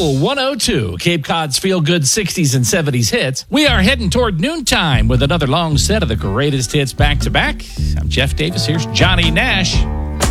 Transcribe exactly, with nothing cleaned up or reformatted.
Cool one oh two, Cape Cod's feel-good sixties and seventies hits. We are heading toward noontime with another long set of the greatest hits back-to-back. I'm Jeff Davis. Here's Johnny Nash.